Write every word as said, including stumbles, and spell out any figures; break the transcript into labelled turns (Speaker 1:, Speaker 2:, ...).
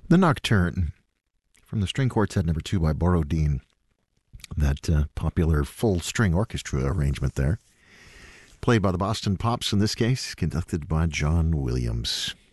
Speaker 1: The Nocturne from the String Quartet number two by Borodin. That uh, popular full string orchestra arrangement there. Played by the Boston Pops in this case, conducted by John Williams.